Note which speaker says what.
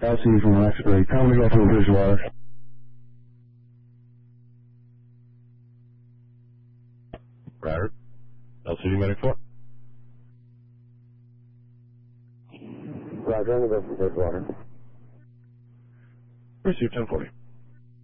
Speaker 1: LC from Roxbury. Tell me to go through Bridgewater.
Speaker 2: Robert. LCD Medic 4.
Speaker 1: Roger, I'm going to go from Bridgewater.
Speaker 2: Receive 1040.